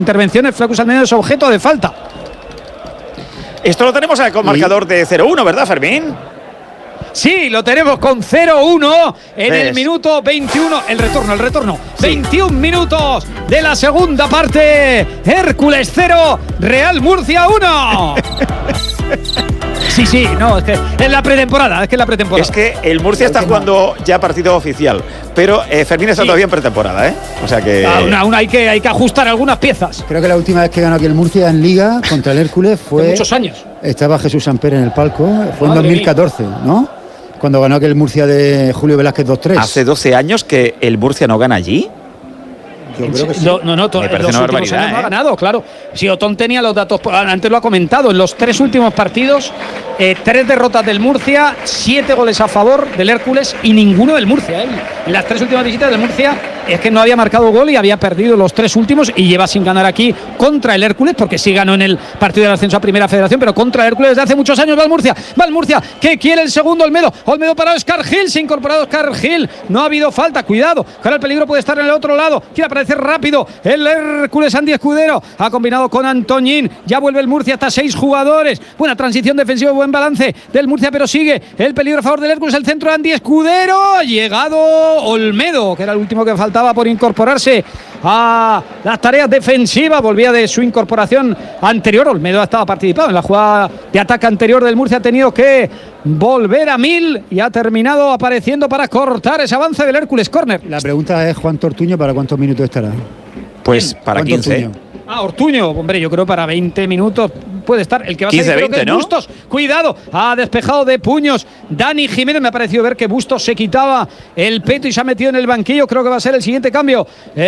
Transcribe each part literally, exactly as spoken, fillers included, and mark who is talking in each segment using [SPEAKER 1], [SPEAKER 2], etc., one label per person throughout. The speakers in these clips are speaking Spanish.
[SPEAKER 1] intervenciones, Flaccus Almedo es objeto de falta.
[SPEAKER 2] Esto lo tenemos con marcador de cero uno, ¿verdad, Fermín?
[SPEAKER 1] Sí, lo tenemos con cero uno en
[SPEAKER 2] ¿Ves?
[SPEAKER 1] el minuto veintiuno. El retorno, el retorno. Sí. veintiún minutos de la segunda parte. Hércules cero, Real Murcia uno. Sí, sí, no, es que es la pretemporada, es que es la pretemporada.
[SPEAKER 2] Es que el Murcia está jugando ya partido oficial, pero eh, Fermín está sí. todavía en pretemporada, ¿eh? O sea que…
[SPEAKER 1] Aún, aún hay que… hay que ajustar algunas piezas.
[SPEAKER 3] Creo que la última vez que ganó aquí el Murcia en Liga contra el Hércules fue…
[SPEAKER 1] De muchos años.
[SPEAKER 3] Estaba Jesús Samper en el palco, fue Madre en dos mil catorce, mía. ¿No? Cuando ganó aquel Murcia de Julio Velázquez dos tres.
[SPEAKER 2] ¿Hace doce años que el Murcia no gana allí?
[SPEAKER 3] Yo creo que sí.
[SPEAKER 1] No, no, no, to-
[SPEAKER 2] Me parece
[SPEAKER 1] los
[SPEAKER 2] una
[SPEAKER 1] últimos
[SPEAKER 2] barbaridad,
[SPEAKER 1] años no
[SPEAKER 2] ¿eh?
[SPEAKER 1] ha ganado, claro. Si Otón tenía los datos, antes lo ha comentado, en los tres últimos partidos, eh, tres derrotas del Murcia, siete goles a favor del Hércules y ninguno del Murcia. ¿eh? En las tres últimas visitas del Murcia es que no había marcado gol y había perdido los tres últimos y lleva sin ganar aquí contra el Hércules, porque sí ganó en el partido del ascenso a Primera Federación, pero contra el Hércules desde hace muchos años. Va el Murcia, va el Murcia, que quiere el segundo Olmedo, Olmedo para Oscar Gil, se ha incorporado Oscar Gil, no ha habido falta, cuidado, que ahora el peligro puede estar en el otro lado, quiere aparecer rápido el Hércules. Andy Escudero ha combinado con Antoñín, ya vuelve el Murcia hasta seis jugadores, buena transición defensiva, buen balance del Murcia, pero sigue el peligro a favor del Hércules, el centro de Andy Escudero, ha llegado Olmedo, que era el último que faltaba por incorporarse a las tareas defensivas, volvía de su incorporación anterior. Olmedo ha estado participando en la jugada de ataque anterior del Murcia, ha tenido que volver a mil y ha terminado apareciendo para cortar ese avance del Hércules. Córner.
[SPEAKER 3] La pregunta es: Juan Ortuño, ¿para cuántos minutos estará?
[SPEAKER 2] Pues para quince.
[SPEAKER 3] Ortuño?
[SPEAKER 1] Ah, Ortuño, hombre, yo creo para veinte minutos puede estar. El que va a
[SPEAKER 2] quince,
[SPEAKER 1] salir,
[SPEAKER 2] veinte,
[SPEAKER 1] creo que es
[SPEAKER 2] ¿no?
[SPEAKER 1] Bustos. Cuidado, ha despejado de puños Dani Jiménez. Me ha parecido ver que Bustos se quitaba el peto y se ha metido en el banquillo. Creo que va a ser el siguiente cambio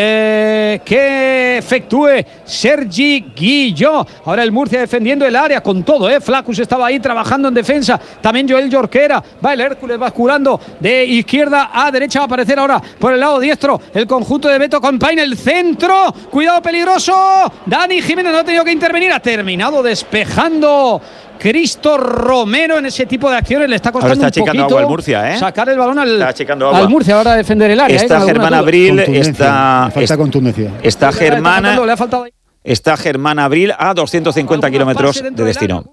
[SPEAKER 1] eh, que efectúe Sergi Guilló. Ahora el Murcia defendiendo el área con todo, ¿eh? Flaccus estaba ahí trabajando en defensa. También Joel Jorquera. Va el Hércules basculando de izquierda a derecha. Va a aparecer ahora por el lado diestro el conjunto de Beto Compain. El centro. Cuidado, peligroso. Dani Jiménez no ha tenido que intervenir. Ha terminado despejando Cristo Romero. En ese tipo de acciones le está costando
[SPEAKER 2] ahora está
[SPEAKER 1] un poquito
[SPEAKER 2] agua al Murcia, ¿eh?
[SPEAKER 1] sacar el balón al,
[SPEAKER 2] agua.
[SPEAKER 1] al Murcia ahora a defender el área.
[SPEAKER 2] Está
[SPEAKER 1] ¿eh?
[SPEAKER 2] Germán Abril, está,
[SPEAKER 3] falta contundencia.
[SPEAKER 2] Está Germán,
[SPEAKER 1] le ha faltado,
[SPEAKER 2] está Germán Abril a doscientos cincuenta kilómetros de destino.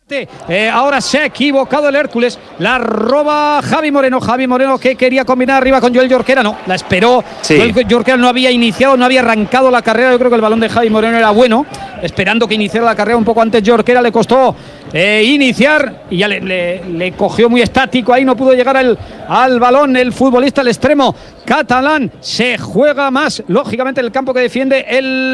[SPEAKER 1] Eh, ahora se ha equivocado el Hércules, la roba Javi Moreno, Javi Moreno que quería combinar arriba con Joel Jorquera, no, la esperó, sí. Joel Jorquera no había iniciado, no había arrancado la carrera. Yo creo que el balón de Javi Moreno era bueno, esperando que iniciara la carrera un poco antes Jorquera, le costó eh, iniciar y ya le, le, le cogió muy estático ahí, no pudo llegar al, al balón el futbolista, el extremo catalán. Se juega más, lógicamente, en el campo que defiende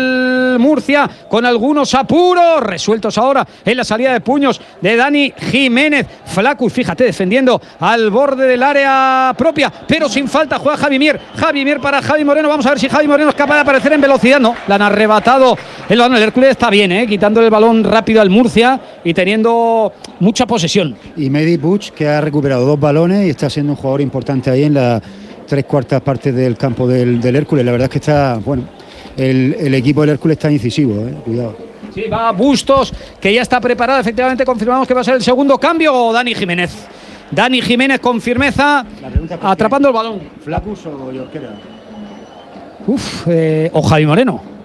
[SPEAKER 1] el Murcia, con algunos apuros resueltos ahora en la salida de puños de Dani Jiménez. Flaccus, fíjate, defendiendo al borde del área propia, pero sin falta. Juega Javi Mier, Javi Mier para Javi Moreno. Vamos a ver si Javi Moreno es capaz de aparecer en velocidad. No, le han arrebatado el balón. El Hércules está bien, ¿eh? Quitando el balón rápido al Murcia y teniendo mucha posesión.
[SPEAKER 3] Y Mehdi Puig, que ha recuperado dos balones y está siendo un jugador importante ahí en la tres cuartas partes del campo del, del Hércules. La verdad es que está, bueno, el, el equipo del Hércules está incisivo, ¿eh? Cuidado.
[SPEAKER 1] Sí, va Bustos, que ya está preparado. Efectivamente, confirmamos que va a ser el segundo cambio. O Dani Jiménez. Dani Jiménez con firmeza, atrapando el balón.
[SPEAKER 3] ¿Flaccus o Jorquera?
[SPEAKER 1] Uf, eh, o Javi Moreno.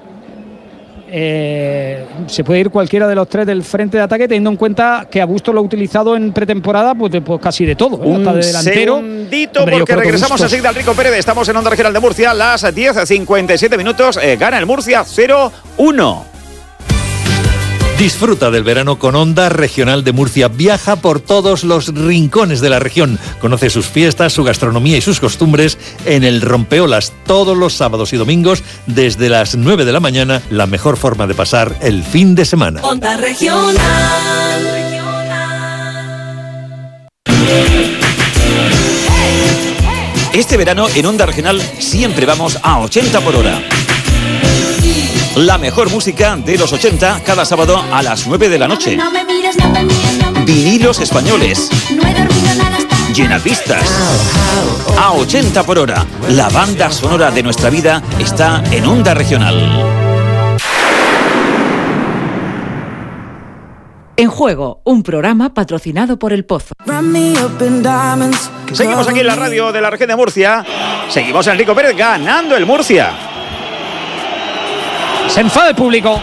[SPEAKER 1] Eh, se puede ir cualquiera de los tres del frente de ataque, teniendo en cuenta que a Bustos lo ha utilizado en pretemporada, pues, de, pues casi de todo, ¿eh?
[SPEAKER 2] Un
[SPEAKER 1] hasta de delantero.
[SPEAKER 2] segundito, hombre, porque regresamos enseguida al Rico Pérez. Estamos en Onda Regional de Murcia, las diez cincuenta y siete minutos. Eh, gana el Murcia cero uno.
[SPEAKER 4] Disfruta del verano con Onda Regional de Murcia. Viaja por todos los rincones de la región. Conoce sus fiestas, su gastronomía y sus costumbres en el Rompeolas todos los sábados y domingos desde las nueve de la mañana. La mejor forma de pasar el fin de semana.
[SPEAKER 5] Onda Regional.
[SPEAKER 2] Este verano en Onda Regional siempre vamos a ochenta por hora. La mejor música de los ochenta cada sábado a las nueve de la noche.
[SPEAKER 5] No me mires, no me mires, no me mires.
[SPEAKER 2] Vinilos españoles.
[SPEAKER 5] No he dormido nada hasta...
[SPEAKER 2] Llenapistas. A ochenta por hora. La banda sonora de nuestra vida está en Onda Regional.
[SPEAKER 6] En Juego, un programa patrocinado por El Pozo.
[SPEAKER 2] Seguimos aquí en la radio de la región de Murcia. Seguimos en Rico Pérez ganando el Murcia.
[SPEAKER 1] Se enfada el público.